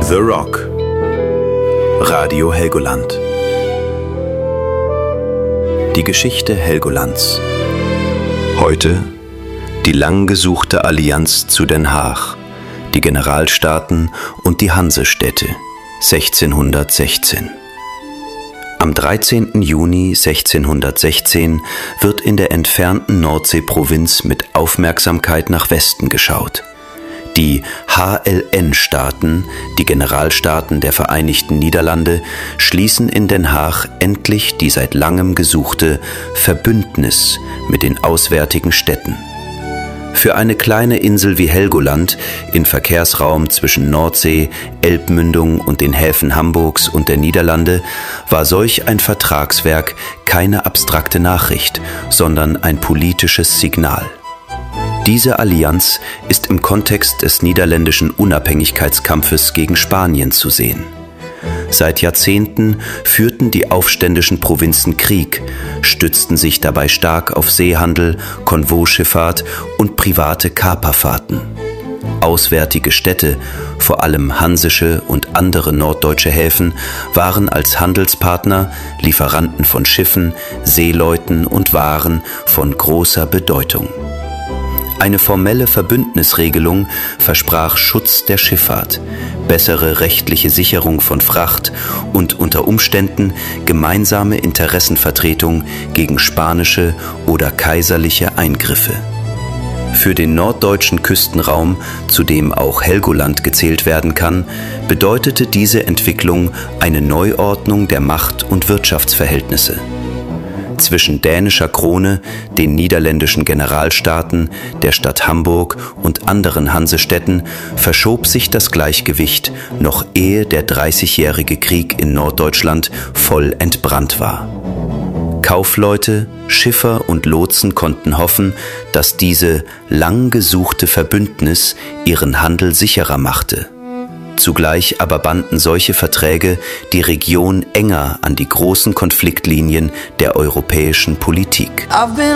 The Rock. Radio Helgoland. Die Geschichte Helgolands. Heute die lang gesuchte Allianz zu Den Haag, die Generalstaaten und die Hansestädte 1616. Am 13. Juni 1616 wird in der entfernten Nordseeprovinz mit Aufmerksamkeit nach Westen geschaut. Die HLN-Staaten, die Generalstaaten der Vereinigten Niederlande, schließen in Den Haag endlich die seit langem gesuchte Verbündnis mit den auswärtigen Städten. Für eine kleine Insel wie Helgoland, in Verkehrsraum zwischen Nordsee, Elbmündung und den Häfen Hamburgs und der Niederlande, war solch ein Vertragswerk keine abstrakte Nachricht, sondern ein politisches Signal. Diese Allianz ist im Kontext des niederländischen Unabhängigkeitskampfes gegen Spanien zu sehen. Seit Jahrzehnten führten die aufständischen Provinzen Krieg, stützten sich dabei stark auf Seehandel, Konvoischifffahrt und private Kaperfahrten. Auswärtige Städte, vor allem hansische und andere norddeutsche Häfen, waren als Handelspartner, Lieferanten von Schiffen, Seeleuten und Waren von großer Bedeutung. Eine formelle Verbündnisregelung versprach Schutz der Schifffahrt, bessere rechtliche Sicherung von Fracht und unter Umständen gemeinsame Interessenvertretung gegen spanische oder kaiserliche Eingriffe. Für den norddeutschen Küstenraum, zu dem auch Helgoland gezählt werden kann, bedeutete diese Entwicklung eine Neuordnung der Macht- und Wirtschaftsverhältnisse. Zwischen dänischer Krone, den niederländischen Generalstaaten, der Stadt Hamburg und anderen Hansestädten verschob sich das Gleichgewicht, noch ehe der 30-jährige Krieg in Norddeutschland voll entbrannt war. Kaufleute, Schiffer und Lotsen konnten hoffen, dass diese lang gesuchte Verbündnis ihren Handel sicherer machte. Zugleich aber banden solche Verträge die Region enger an die großen Konfliktlinien der europäischen Politik.